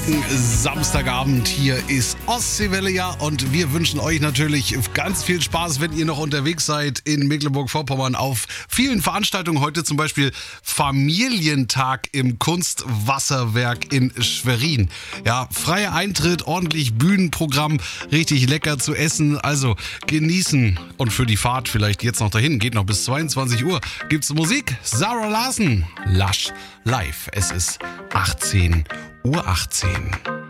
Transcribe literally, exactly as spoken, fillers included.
Samstagabend, hier ist Ostseewelle, ja, und wir wünschen euch natürlich ganz viel Spaß, wenn ihr noch unterwegs seid in Mecklenburg-Vorpommern auf vielen Veranstaltungen. Heute zum Beispiel Familientag im Kunstwasserwerk in Schwerin. Ja, freier Eintritt, ordentlich Bühnenprogramm, richtig lecker zu essen, also genießen. Und für die Fahrt vielleicht jetzt noch dahin, geht noch bis zweiundzwanzig Uhr, gibt's Musik. Sarah Larsen, Lush live. Es ist achtzehn Uhr achtzehn.